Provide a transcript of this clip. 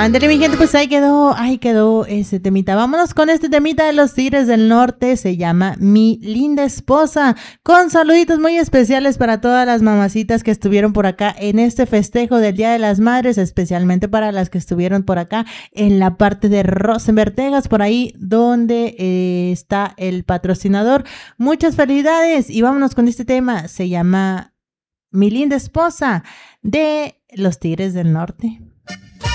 Ándale, mi gente, pues ahí quedó ese temita. Vámonos con este temita de los Tigres del Norte, se llama Mi Linda Esposa, con saluditos muy especiales para todas las mamacitas que estuvieron por acá en este festejo del Día de las Madres, especialmente para las que estuvieron por acá en la parte de Rosenberg, Texas, por ahí donde está el patrocinador. Muchas felicidades y vámonos con este tema, se llama Mi Linda Esposa de los Tigres del Norte.